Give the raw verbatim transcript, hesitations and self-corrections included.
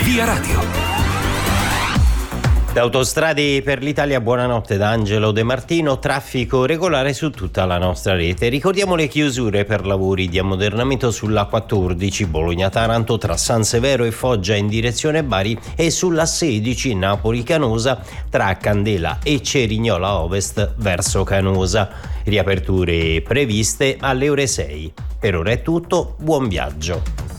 Via Radio. Da Autostrade per l'Italia, buonanotte da Angelo De Martino. Traffico regolare su tutta la nostra rete. Ricordiamo le chiusure per lavori di ammodernamento sulla quattordici Bologna-Taranto tra San Severo e Foggia in direzione Bari e sulla sedici Napoli-Canosa tra Candela e Cerignola Ovest verso Canosa. Riaperture previste alle ore sei. Per ora è tutto, buon viaggio.